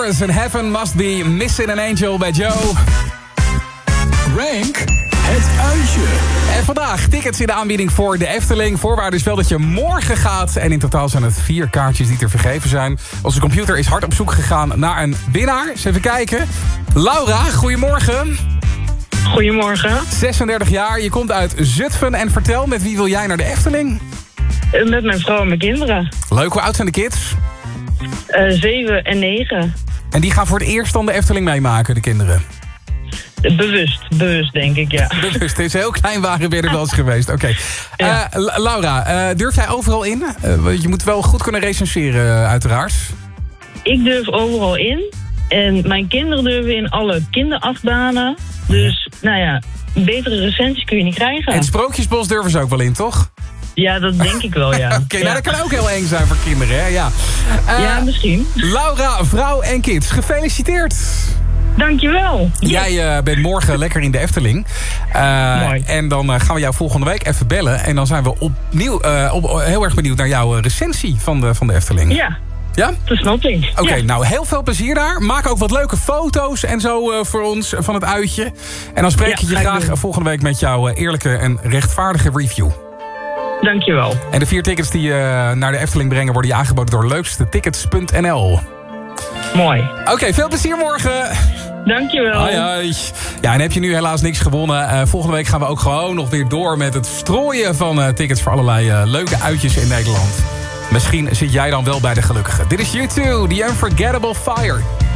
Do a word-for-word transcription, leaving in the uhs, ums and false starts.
Morris en Heaven Must Be Missing an Angel bij Joe. Rank het uitje. En vandaag tickets in de aanbieding voor de Efteling. Voorwaarde is wel dat je morgen gaat. En in totaal zijn het vier kaartjes die te vergeven zijn. Onze computer is hard op zoek gegaan naar een winnaar. Eens even kijken. Laura, goedemorgen. Goedemorgen. zesendertig jaar, je komt uit Zutphen. En vertel, met wie wil jij naar de Efteling? Met mijn vrouw en mijn kinderen. Leuk, hoe oud zijn de kids? Uh, zeven en negen. En die gaan voor het eerst dan de Efteling meemaken, de kinderen? Bewust, bewust denk ik, ja. Bewust, het is heel klein waren ben je er wel eens geweest. Oké. Okay. Ja. Uh, Laura, uh, durf jij overal in? Uh, je moet wel goed kunnen recenseren, uiteraard. Ik durf overal in. En mijn kinderen durven in alle kinderachtbanen. Dus, nou ja, een betere recensie kun je niet krijgen. En Sprookjesbos durven ze ook wel in, toch? Ja, dat denk ik wel, ja. Oké, okay, ja. nou, dat kan ook heel eng zijn voor kinderen, hè? Ja, uh, ja misschien. Laura, vrouw en kids, gefeliciteerd. Dankjewel. Yes. Jij uh, bent morgen lekker in de Efteling. Uh, Mooi. En dan uh, gaan we jou volgende week even bellen. En dan zijn we opnieuw uh, op, heel erg benieuwd naar jouw recensie van de, van de Efteling. Ja. Ja? Dat snap ik. Oké, okay, ja. nou heel veel plezier daar. Maak ook wat leuke foto's en zo uh, voor ons van het uitje. En dan spreek ik ja, je graag doen. volgende week met jouw uh, eerlijke en rechtvaardige review. Dankjewel. En de vier tickets die je uh, naar de Efteling brengen worden je aangeboden door leukste tickets punt n l. Mooi. Oké, okay, veel plezier morgen. Dankjewel. Hoi, hoi. Ja, en heb je nu helaas niks gewonnen. Uh, volgende week gaan we ook gewoon nog weer door met het strooien van uh, tickets voor allerlei uh, leuke uitjes in Nederland. Misschien zit jij dan wel bij de gelukkigen. Dit is U twee, The Unforgettable Fire.